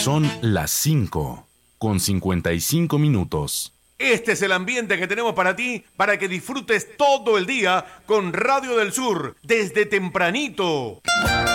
Son las 5:55. Este es el ambiente que tenemos para ti, para que disfrutes todo el día con Radio del Sur, desde tempranito.